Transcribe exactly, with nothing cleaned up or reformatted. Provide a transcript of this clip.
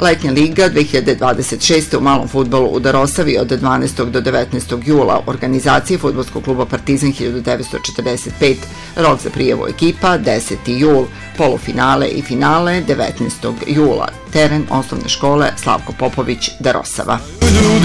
Letnja liga dve hiljade dvadeset šeste. u malom fudbalu u Darosavi od dvanaestog do devetnaestog jula. Organizacije Fudbalskog kluba Partizan hiljadu devetsto četrdeset pet. Rok za prijavu ekipa deseti jul. Polufinale i finale devetnaestog jula. Teren osnovne škole Slavko Popović, Darosava.